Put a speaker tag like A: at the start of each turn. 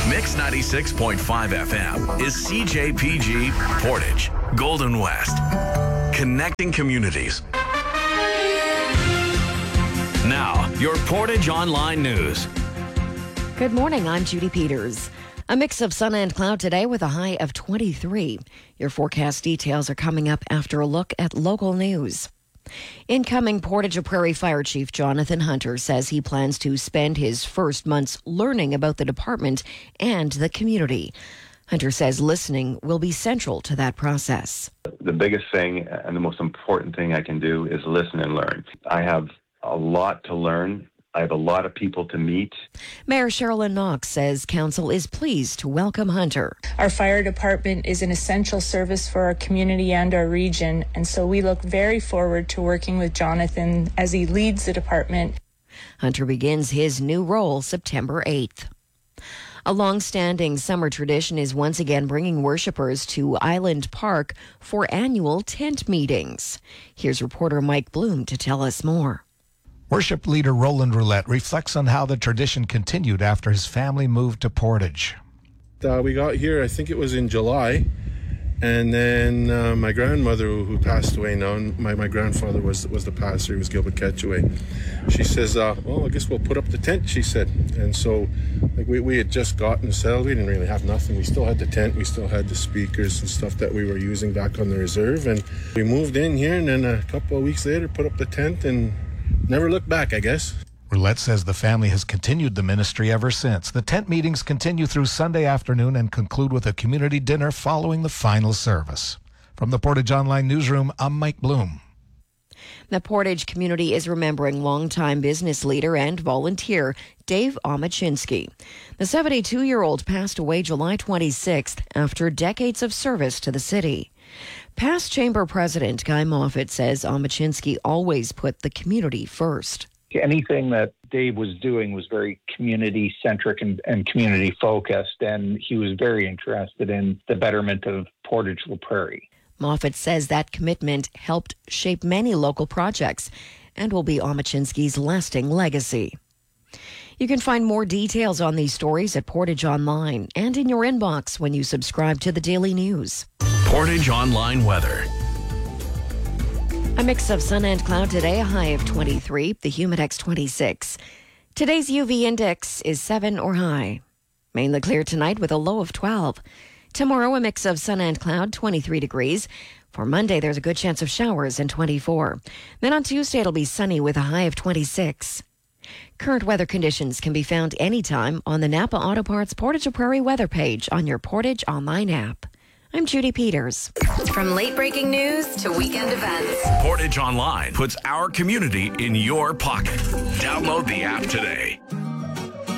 A: Mix 96.5 FM is CJPG Portage, Golden West. Connecting communities. Now, your Portage Online News.
B: Good morning, I'm Judy Peters. A mix of sun and cloud today with a high of 23. Your forecast details are coming up after a look at local news. Incoming Portage Prairie Fire Chief Jonathan Hunter says he plans to spend his first months learning about the department and the community. Hunter says listening will be central to that process.
C: The biggest thing and the most important thing I can do is listen and learn. I have a lot to learn. I have a lot of people to meet.
B: Mayor Sherilyn Knox says council is pleased to welcome Hunter.
D: Our fire department is an essential service for our community and our region, and so we look very forward to working with Jonathan as he leads the department.
B: Hunter begins his new role September 8th. A long-standing summer tradition is once again bringing worshippers to Island Park for annual tent meetings. Here's reporter Mike Bloom to tell us more.
E: Worship leader Roland Roulette reflects on how the tradition continued after his family moved to Portage.
F: We got here, I think it was in July, and then my grandmother, who passed away now, and my grandfather was the pastor, he was Gilbert Ketchaway. She says, well, I guess we'll put up the tent, she said. And so we had just gotten settled. We didn't really have nothing. We still had the tent. We still had the speakers and stuff that we were using back on the reserve. And we moved in here, and then a couple of weeks later, put up the tent and never looked back, I guess.
E: Roulette says the family has continued the ministry ever since. The tent meetings continue through Sunday afternoon and conclude with a community dinner following the final service. From the Portage Online Newsroom, I'm Mike Bloom.
B: The Portage community is remembering longtime business leader and volunteer Dave Omachinsky. The 72-year-old passed away July 26th after decades of service to the city. Past Chamber President Guy Moffat says Omachinsky always put the community first.
G: Anything that Dave was doing was very community-centric and community-focused, and he was very interested in the betterment of Portage-La Prairie.
B: Moffat says that commitment helped shape many local projects and will be Omachinsky's lasting legacy. You can find more details on these stories at Portage Online and in your inbox when you subscribe to the Daily News.
A: Portage Online weather.
B: A mix of sun and cloud today, a high of 23, the Humidex 26. Today's UV index is 7 or high. Mainly clear tonight with a low of 12. Tomorrow, a mix of sun and cloud, 23 degrees. For Monday, there's a good chance of showers and 24. Then on Tuesday, it'll be sunny with a high of 26. Current weather conditions can be found anytime on the Napa Auto Parts Portage Prairie weather page on your Portage Online app. I'm Judy Peters.
H: From late-breaking news to weekend events,
A: Portage Online puts our community in your pocket. Download the app today.